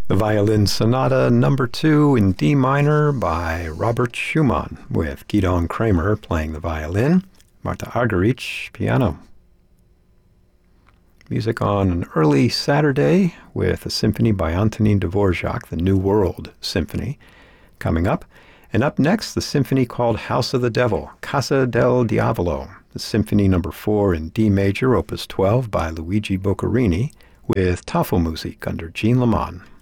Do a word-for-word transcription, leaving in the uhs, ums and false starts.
The Violin Sonata Number two in D minor by Robert Schumann, with Gidon Kremer playing the violin, Marta Argerich piano. Music on an early Saturday with a symphony by Antonin Dvorak, the New World Symphony, coming up. And up next, the symphony called House of the Devil, Casa del Diavolo, the Symphony Number four in D major, Opus twelve by Luigi Boccherini, with Tafelmusik under Jean Leman.